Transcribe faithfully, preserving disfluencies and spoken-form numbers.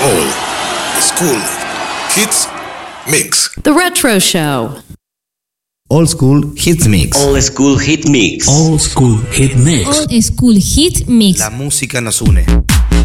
Old School Hits Mix. The Retro Show. Old School Hits Mix. Old School Hit Mix. Old School Hit Mix. Old School Hit Mix. La música nos une.